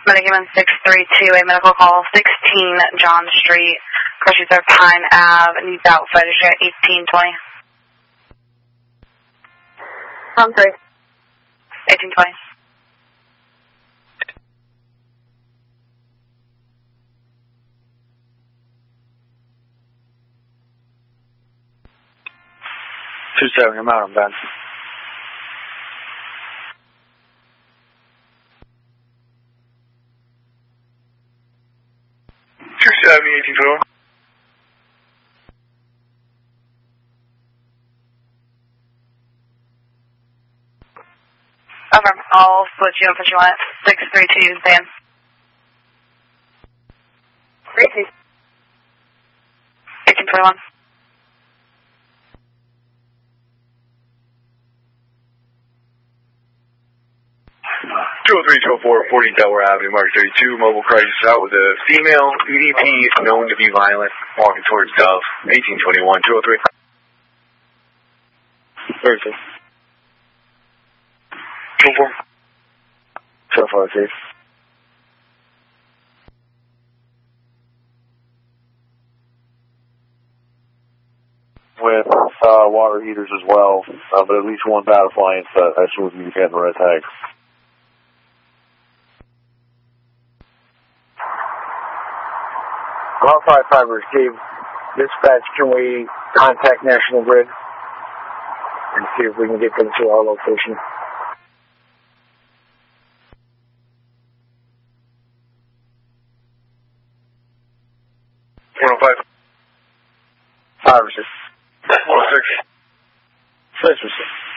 Medicament 632, a medical call, 16 John Street, grocery store Pine Ave, needs outfit, 1820. I'm sorry. 1820. I'm out, I'm done. 1821. Over. I'll split you and put you on it. 632, Dan. 1821. 203-204, 40 Delaware Avenue, Mark 32, mobile crisis out with a female EDP known to be violent, walking towards Dove, 1821, 203. 36. 204. So far, safe. With water heaters as well, but at least one battle appliance I assume you can the red tag. All 5 fibers gave dispatch, can we contact National Grid and see if we can get them to our location? Five or six. 106. 6 or 6.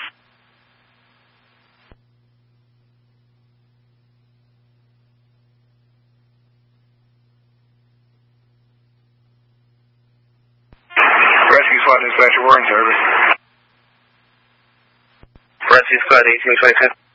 Rescue Squad dispatcher, we're in service. Rescue Squad 1822.